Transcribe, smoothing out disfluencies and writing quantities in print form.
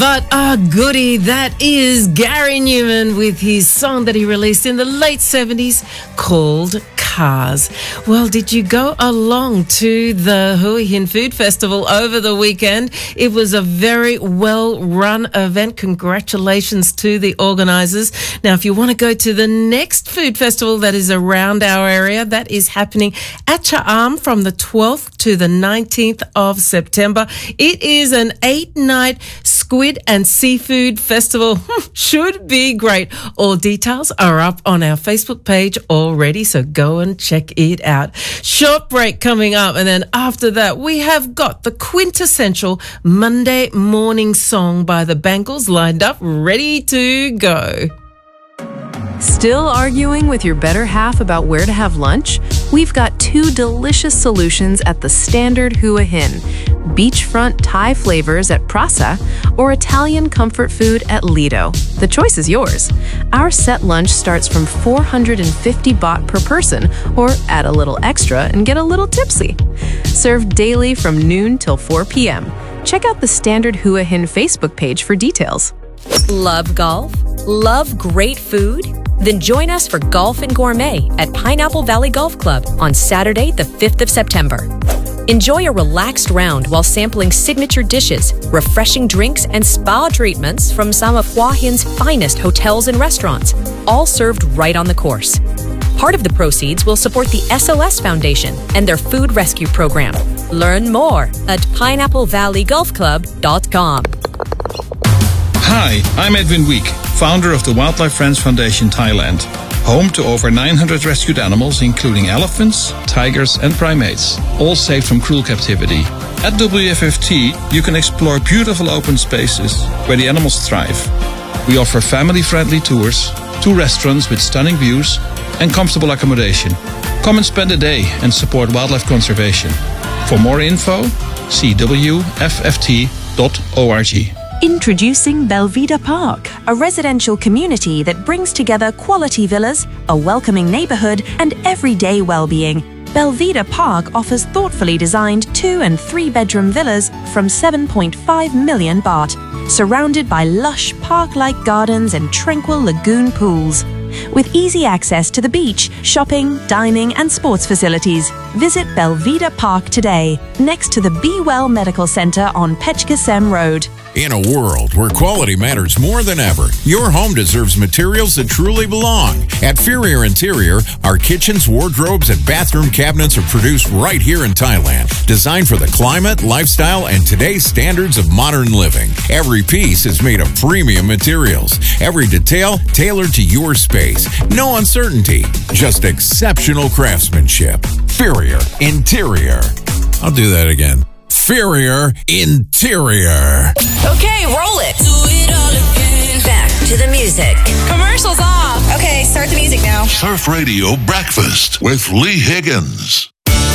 But goody, that is Gary Newman with his song that he released in the late 70s called Cars. Well, did you go along to the Hua Hin Food Festival over the weekend? It was a very well-run event. Congratulations to the organisers. Now, if you want to go to the next food festival that is around our area, that is happening at Cha'am from the 12th to the 19th of September. It is an 8-night squid and seafood festival. Should be great. All details are up on our Facebook page already, so go and check it out. Short break coming up, and then after that we have got the quintessential Monday morning song by the Bangles lined up, ready to go. Still arguing with your better half about where to have lunch? We've got 2 delicious solutions at the Standard Hua Hin: beachfront Thai flavors at Prasa or Italian comfort food at Lido. The choice is yours. Our set lunch starts from 450 baht per person, or add a little extra and get a little tipsy. Served daily from noon till 4 p.m. Check out the Standard Hua Hin Facebook page for details. Love golf? Love great food? Then join us for Golf and Gourmet at Pineapple Valley Golf Club on Saturday, the 5th of September. Enjoy a relaxed round while sampling signature dishes, refreshing drinks, and spa treatments from some of Hua Hin's finest hotels and restaurants, all served right on the course. Part of the proceeds will support the SOS Foundation and their food rescue program. Learn more at pineapplevalley.golfclub.com. Hi, I'm Edwin Week, founder of the Wildlife Friends Foundation Thailand, home to over 900 rescued animals, including elephants, tigers, and primates, all saved from cruel captivity. At WFFT, you can explore beautiful open spaces where the animals thrive. We offer family-friendly tours, 2 restaurants with stunning views, and comfortable accommodation. Come and spend a day and support wildlife conservation. For more info, see wfft.org. Introducing Belvedere Park, a residential community that brings together quality villas, a welcoming neighborhood, and everyday well-being. Belvedere Park offers thoughtfully designed 2- and 3-bedroom villas from 7.5 million baht, surrounded by lush park-like gardens and tranquil lagoon pools. With easy access to the beach, shopping, dining, and sports facilities, visit Belvedere Park today, next to the Be Well Medical Center on Pechkasem Road. In a world where quality matters more than ever, your home deserves materials that truly belong. At Furrier Interior, our kitchens, wardrobes, and bathroom cabinets are produced right here in Thailand, designed for the climate, lifestyle, and today's standards of modern living. Every piece is made of premium materials. Every detail tailored to your space. No uncertainty, just exceptional craftsmanship. Furrier Interior. I'll do that again. Furrier Interior. Okay, roll it. Do it all again. Back to the music. Commercials off. Okay, start the music now. Surf Radio Breakfast with Lee Higgins.